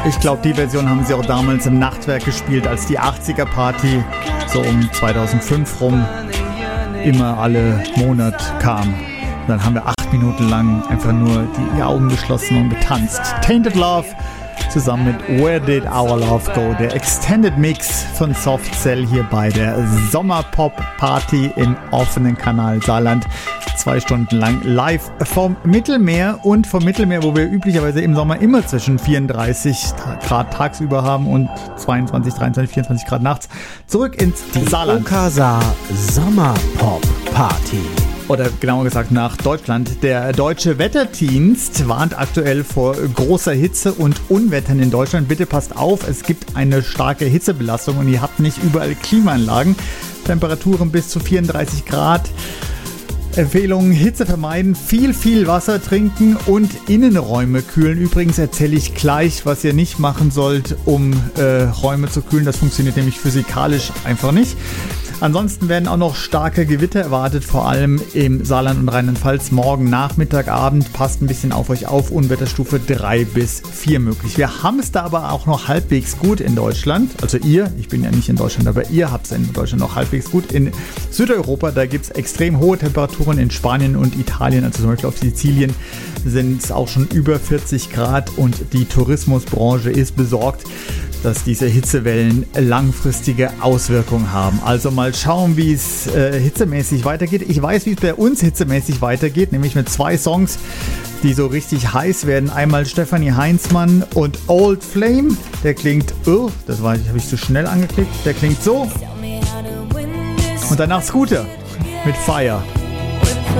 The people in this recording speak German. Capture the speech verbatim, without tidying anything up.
Ich glaube, die Version haben sie auch damals im Nachtwerk gespielt, als die achtziger-Party so um zweitausendfünf rum immer alle Monat kam. Dann haben wir acht Minuten lang einfach nur die Augen geschlossen und getanzt. Tainted Love zusammen mit Where Did Our Love Go? Der Extended Mix von Soft Cell hier bei der Sommerpop-Party im offenen Kanal Saarland. Zwei Stunden lang live vom Mittelmeer und vom Mittelmeer, wo wir üblicherweise im Sommer immer zwischen vierunddreißig Grad tagsüber haben und zweiundzwanzig, dreiundzwanzig, vierundzwanzig Grad nachts. Zurück ins Saarland. Okasa Sommerpop-Party. Oder genauer gesagt nach Deutschland. Der Deutsche Wetterdienst warnt aktuell vor großer Hitze und Unwettern in Deutschland. Bitte passt auf, es gibt eine starke Hitzebelastung und ihr habt nicht überall Klimaanlagen. Temperaturen bis zu vierunddreißig Grad. Empfehlungen: Hitze vermeiden, viel, viel Wasser trinken und Innenräume kühlen. Übrigens erzähle ich gleich, was ihr nicht machen sollt, um äh, Räume zu kühlen. Das funktioniert nämlich physikalisch einfach nicht. Ansonsten werden auch noch starke Gewitter erwartet, vor allem im Saarland und Rheinland-Pfalz. Morgen, Nachmittag, Abend. Passt ein bisschen auf euch auf. Unwetterstufe drei bis vier möglich. Wir haben es da aber auch noch halbwegs gut in Deutschland. Also ihr, ich bin ja nicht in Deutschland, aber ihr habt es in Deutschland noch halbwegs gut. In Südeuropa, da gibt es extrem hohe Temperaturen. In Spanien und Italien, also zum Beispiel auf Sizilien, sind es auch schon über vierzig Grad. Und die Tourismusbranche ist besorgt, dass diese Hitzewellen langfristige Auswirkungen haben. Also mal schauen, wie es äh, hitzemäßig weitergeht. Ich weiß, wie es bei uns hitzemäßig weitergeht, nämlich mit zwei Songs, die so richtig heiß werden. Einmal Stefanie Heinzmann und Old Flame. Der klingt, oh, das war, habe ich zu schnell angeklickt. Der klingt so. Und danach Scooter mit Fire.